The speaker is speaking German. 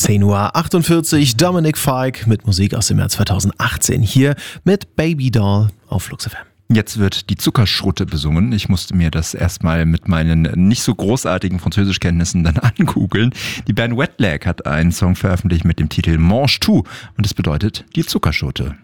10:48 Uhr, Dominic Fike mit Musik aus dem Jahr 2018 hier mit Baby Doll auf Flux FM. Jetzt wird die Zuckerschrutte besungen. Ich musste mir das erstmal mit meinen nicht so großartigen Französischkenntnissen dann angoogeln. Die Band Wet Leg hat einen Song veröffentlicht mit dem Titel Mange Tout und es bedeutet die Zuckerschrutte.